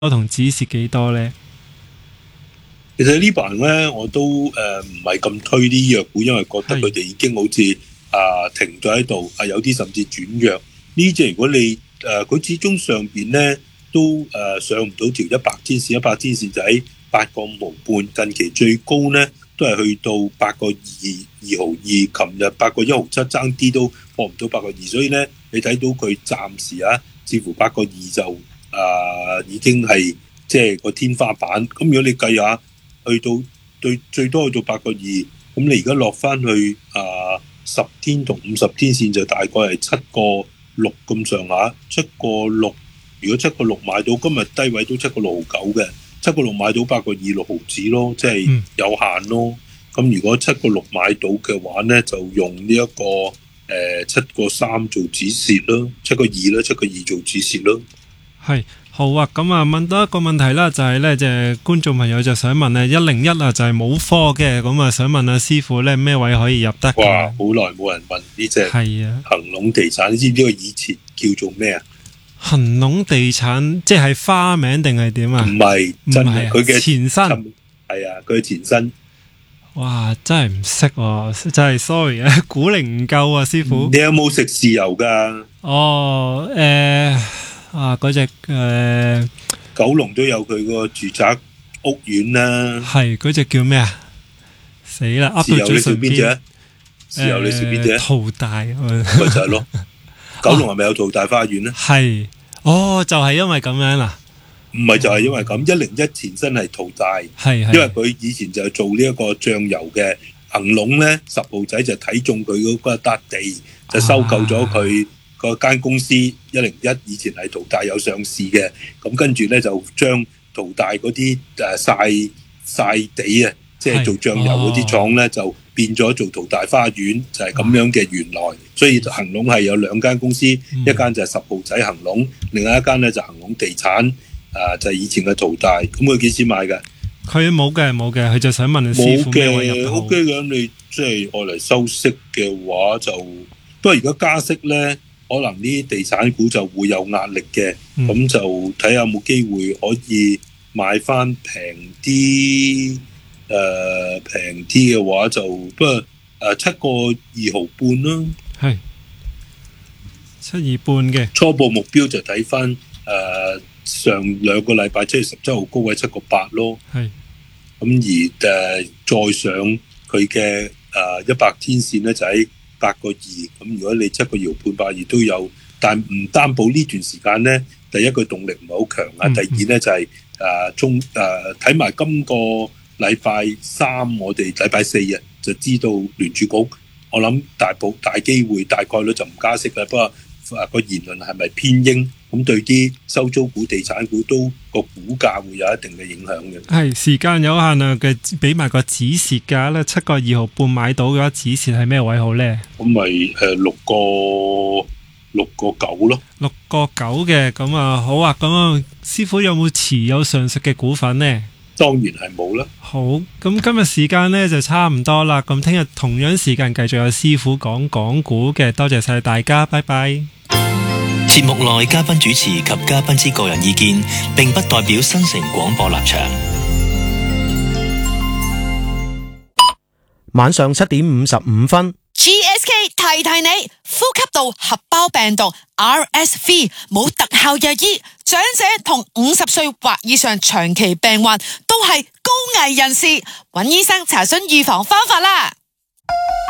同止蝕幾多咧？ 其實呢班咧，我都唔係咁推啲醫藥股，因為覺得佢哋已經好似停咗喺度，有啲甚至轉弱。呢隻如果你佢始終上邊咧都上唔到條100天線，100天線就喺8個5毫半，近期最高咧都係去到8個2毫2，琴日8個1毫7，爭啲都破唔到8個2，所以咧你睇到佢暫時似乎8個2就已經係即係個天花板。咁如果你計下，去到最多去到8個2，咁你而家落翻去10天同50天線就大概係7個6咁上下，7個6。如果7個6買到，今日低位都7個6毫9嘅，7個6買到8個2 6毫子咯，即係有限咯。咁如果7個6買到嘅話咧，就用呢一個7個3做止蝕咯，7個2啦，7個2做止蝕咯。 係。好啊，咁問多一個問題啦，就係咧，觀眾朋友就想問101就係冇貨嘅，咁想問師傅咧咩位可以入得？ 哇，好耐冇人問呢隻恒隆地產，你知唔知佢以前叫做咩啊？ 恒隆地產即係花名定係點啊？ 唔係，真係佢嘅前身。 係啊，佢嘅前身。 哇，真係唔識喎，真係 sorry 估齡唔夠啊，師傅。 你有冇食豉油㗎？ 嗰隻九龍都有佢個住宅屋苑啦。 係嗰隻叫咩啊？死啦！ 豉油你食邊隻？豉油你食邊隻？ 淘大咪就係咯。九龍係咪有淘大花園咧？ 係。就係因為咁樣啦。 唔係就係因為咁，101前身係淘大， 係因為佢以前就做呢一個醬油嘅。恒隆咧10號仔就睇中佢嗰笪地，就收購咗佢。個間公司101以前係淘大有上市嘅，咁跟住咧就將淘大嗰啲曬地即係做醬油嗰啲廠咧，就變咗做淘大花園，就係咁樣嘅原來。所以恒隆係有2間公司，一間就係10號仔恒隆，另外一間咧就恒隆地產，就係以前嘅淘大。咁佢幾錢買㗎？ 佢冇嘅，佢就想問師傅咩位入好。 冇嘅，咁你即係愛嚟收息嘅話就，不過而家加息咧。可能呢啲地產股就會有壓力嘅，咁就睇下有冇機會可以買翻平啲，平啲嘅話就不過7個2毫半啦。 係7.2半嘅初步目標就睇翻上2個禮拜7月17號高位7個8咯。 係咁而再上佢嘅100天線咧就喺8個2，咁如果你7個2毫半8個2都有，但唔擔保呢段時間咧。第一個動力唔係好強啊，第二咧就係睇埋今個禮拜3，我哋禮拜4就知道聯儲局，我諗大機會大概率就唔加息啦。不過個言論係咪偏鷹，咁對啲收租股、地產股都個股價會有一定嘅影響嘅。 係時間有限啊，嘅俾埋個止蝕價啦，7個2毫半買到嘅話，止蝕係咩位好咧？ 咁咪6個9咯，6 個9嘅，咁好啊，咁師傅有冇持有上述嘅股份呢？ 當然係冇啦。 好，咁今日時間呢就差唔多啦，咁聽日同樣時間繼續有師傅講港股嘅，多謝晒大家，拜拜。 節目內嘉賓主持及嘉賓之個人意見，並不代表新城廣播立場。 晚上7點55分。 GSK 提提你，呼吸道合胞病毒 RSV 冇特效藥醫，長者同50歲或以上長期病患都係高危人士，揾醫生查詢預防方法啦。